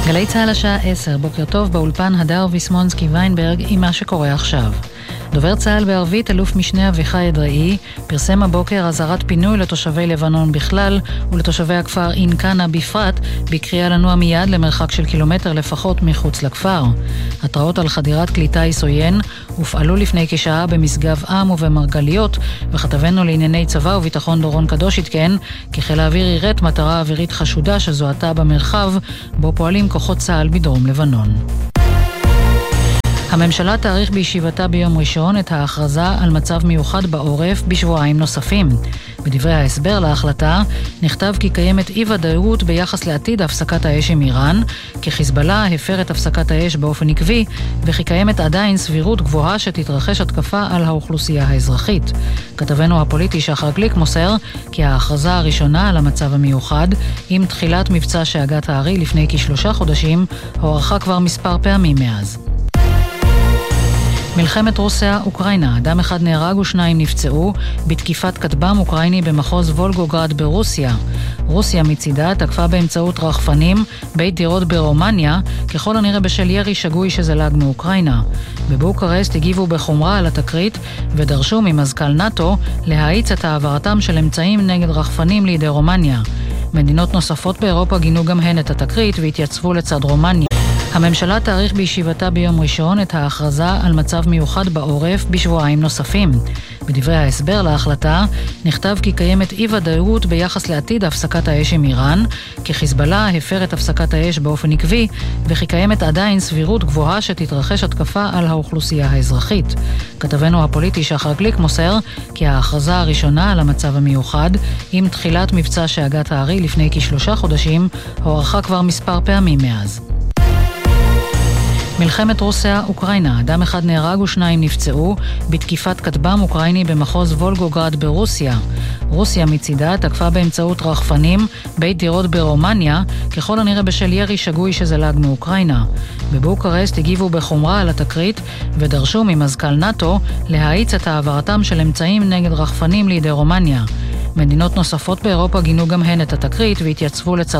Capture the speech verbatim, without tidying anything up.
גלי צהל השעה עשר, בוקר טוב, באולפן הדר ויסמונסקי ויינברג עם מה שקורה עכשיו. דובר צהל בערבית, אלוף משנה אביחי אדראי, פרסם הבוקר אזהרת פינוי לתושבי לבנון בכלל ולתושבי הכפר עין קנה בפרט, בקריאה לנוע מיד למרחק של קילומטר לפחות מחוץ לכפר. התראות על חדירת כלי טיס עוין הופעלו לפני כשעה במשגב עם ובמרגליות, וכתבנו לענייני צבא וביטחון דורון קדוש התקן כי חיל האוויר יראת מטרה אווירית חשודה שזוהתה במרחב בו פועלים כוחות צהל בדרום לבנון. הממשלה תאריך בישיבתה ביום ראשון את ההכרזה על מצב מיוחד בעורף בשבועיים נוספים. בדברי ההסבר להחלטה נכתב כי קיימת אי ודאות ביחס לעתיד הפסקת האש עם איראן, כי חיזבאללה הפר את הפסקת האש באופן עקבי, וכי קיימת עדיין סבירות גבוהה שתתרחש התקפה על האוכלוסייה האזרחית. כתבנו הפוליטי שחר גליק מוסר כי ההכרזה הראשונה על המצב המיוחד, עם תחילת מבצע שאגת הארי לפני כשלושה חודשים, הוארכה כבר מספר פעמים מאז. מלחמת רוסיה-אוקראינה, אדם אחד נהרג ושניים נפצעו בתקיפת כטב"ם אוקראיני במחוז וולגוגרד ברוסיה. רוסיה מצידה תקפה באמצעות רחפנים בית דירות ברומניה, ככל הנראה בשל ירי שגוי שזלג מאוקראינה. בבוקרשט הגיבו בחומרה על התקרית ודרשו ממזכ"ל נאט"ו להאיץ את העברתם של אמצעים נגד רחפנים לידי רומניה. מדינות נוספות באירופה גינו גם הן את התקרית והתייצבו לצד רומניה. הממשלה תאריך בישיבתה ביום ראשון את ההכרזה על מצב מיוחד בעורף בשבועיים נוספים. בדברי ההסבר להחלטה נכתב כי קיימת אי ודאות ביחס לעתיד הפסקת האש עם איראן, כי חיזבאללה הפר את הפסקת האש באופן עקבי, וכי קיימת עדיין סבירות גבוהה שתתרחש התקפה על האוכלוסייה האזרחית. כתבנו הפוליטי שחר גליק מוסר כי ההכרזה הראשונה על המצב המיוחד, עם תחילת מבצע שאגת הארי לפני כשלושה חודשים, הוארכה כבר מספר פעמים מאז. מלחמת רוסיה-אוקראינה, אדם אחד נהרג ושניים נפצעו בתקיפת כטב"ם אוקראיני במחוז וולגוגרד ברוסיה. רוסיה מצידה תקפה באמצעות רחפנים בית דירות ברומניה, ככל הנראה בשל ירי שגוי שזלג מאוקראינה. בבוקרשט הגיבו בחומרה על התקרית ודרשו ממזכ"ל נאט"ו להאיץ את העברתם של אמצעים נגד רחפנים לידי רומניה. מדינות נוספות באירופה גינו גם הן את התקרית והתייצבו לצד